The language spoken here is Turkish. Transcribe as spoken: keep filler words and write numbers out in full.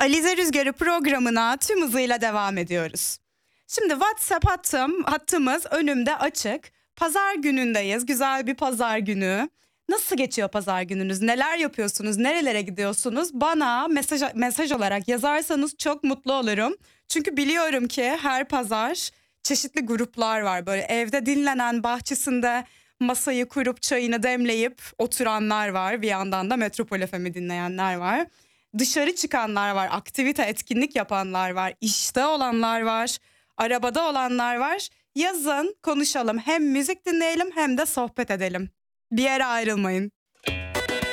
Alize Rüzgarı programına tüm hızıyla devam ediyoruz. Şimdi WhatsApp hattım, hattımız önümde açık. Pazar günündeyiz, güzel bir pazar günü. Nasıl geçiyor pazar gününüz? Neler yapıyorsunuz? Nerelere gidiyorsunuz? Bana mesaj, mesaj olarak yazarsanız çok mutlu olurum. Çünkü biliyorum ki her pazar çeşitli gruplar var. Böyle evde dinlenen, bahçesinde masayı kurup çayını demleyip oturanlar var. Bir yandan da Metropol F M'i dinleyenler var. Dışarı çıkanlar var, aktivite, etkinlik yapanlar var, işte olanlar var, arabada olanlar var. Yazın konuşalım, hem müzik dinleyelim hem de sohbet edelim. Bir yere ayrılmayın.